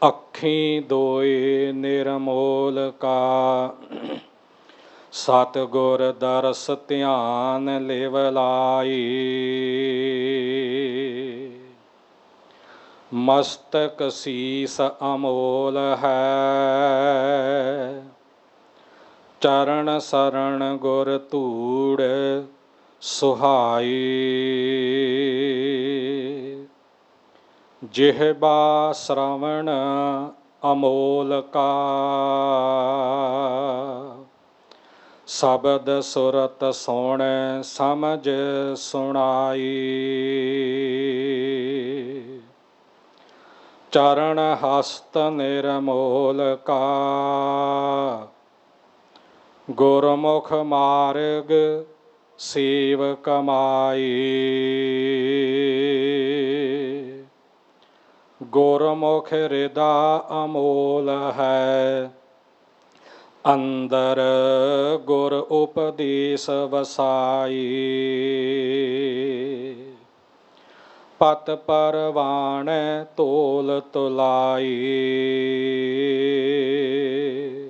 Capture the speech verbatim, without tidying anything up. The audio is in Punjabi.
ਅੱਖੀਂ ਦੋਏ ਨਿਰਮੋਲ ਕਾ, ਸਤਿਗੁਰ ਦਰਸ ਧਿਆਨ ਲਿਵ ਲਾਈ। ਮਸਤਕ ਸੀਸ ਅਮੋਲ ਹੈ, ਚਰਨ ਸਰਣ ਗੁਰ ਧੂੜ ਸੁਹਾਈ। ਜਿਹਬਾ ਸ਼ਰਵਣ ਅਮੋਲ ਕਾ, ਸ਼ਬਦ ਸੁਰਤ ਸੁਣ ਸਮਝ ਸੁਣਾਈ। ਚਰਨ ਹਸਤ ਨਿਰਮੋਲ ਕਾ, ਗੁਰਮੁਖ ਮਾਰਗ ਸੇਵ ਕਮਾਈ। ਗੁਰਮੁਖ ਹਿਰਦਾ ਅਮੋਲ ਹੈ, ਅੰਦਰ ਗੁਰ ਉਪਦੇਸ ਵਸਾਈ। ਪਤ ਪਰਵਾਣ ਤੋਲ ਤੁਲਾਈ,